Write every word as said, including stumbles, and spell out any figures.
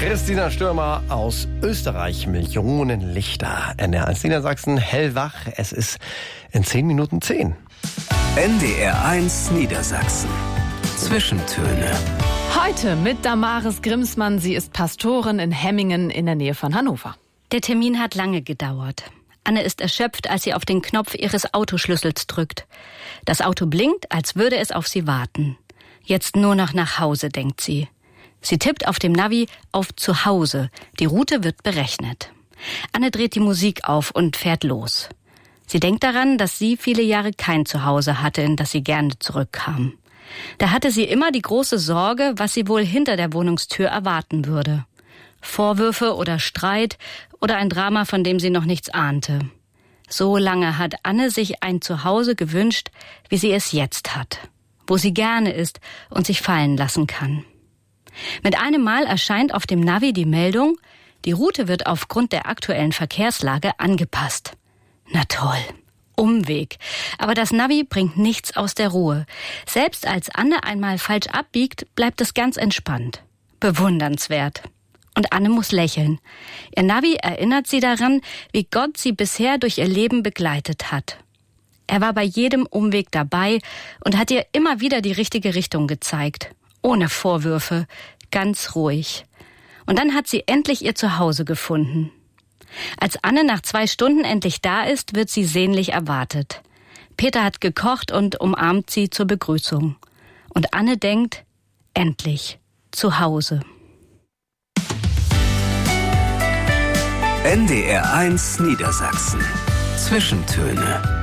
Christina Stürmer aus Österreich, Millionen Lichter. N D R eins Niedersachsen, hellwach. Es ist in zehn Minuten zehn. N D R eins Niedersachsen. Zwischentöne. Heute mit Damaris Grimsmann. Sie ist Pastorin in Hemmingen in der Nähe von Hannover. Der Termin hat lange gedauert. Anne ist erschöpft, als sie auf den Knopf ihres Autoschlüssels drückt. Das Auto blinkt, als würde es auf sie warten. Jetzt nur noch nach Hause, denkt sie. Sie tippt auf dem Navi auf Zuhause. Die Route wird berechnet. Anne dreht die Musik auf und fährt los. Sie denkt daran, dass sie viele Jahre kein Zuhause hatte, in das sie gerne zurückkam. Da hatte sie immer die große Sorge, was sie wohl hinter der Wohnungstür erwarten würde. Vorwürfe oder Streit oder ein Drama, von dem sie noch nichts ahnte. So lange hat Anne sich ein Zuhause gewünscht, wie sie es jetzt hat. Wo sie gerne ist und sich fallen lassen kann. Mit einem Mal erscheint auf dem Navi die Meldung, die Route wird aufgrund der aktuellen Verkehrslage angepasst. Na toll, Umweg. Aber das Navi bringt nichts aus der Ruhe. Selbst als Anne einmal falsch abbiegt, bleibt es ganz entspannt. Bewundernswert. Und Anne muss lächeln. Ihr Navi erinnert sie daran, wie Gott sie bisher durch ihr Leben begleitet hat. Er war bei jedem Umweg dabei und hat ihr immer wieder die richtige Richtung gezeigt. Ohne Vorwürfe, ganz ruhig. Und dann hat sie endlich ihr Zuhause gefunden. Als Anne nach zwei Stunden endlich da ist, wird sie sehnlich erwartet. Peter hat gekocht und umarmt sie zur Begrüßung. Und Anne denkt, endlich, zu Hause. N D R eins Niedersachsen. Zwischentöne.